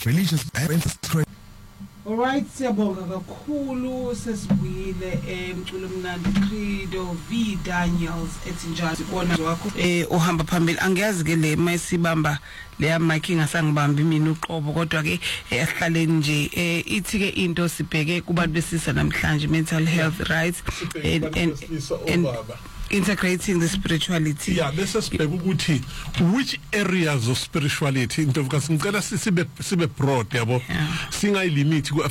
religious Alright, siyabonga kakhulu sesibuyile emculo mnandi Credo V Daniels ethi njalo sibona wakho uhamba phambili angiyazi ke le mayisibamba le mic ingasangibambi mina uqobo kodwa ke asihlaleni nje ithi ke into sibheke kubantu besisa namhlanje mental health rights and integrating the spirituality. Yeah, bese sibheka ukuthi which areas of spirituality into because ngicela sibe broad yabo singayilimit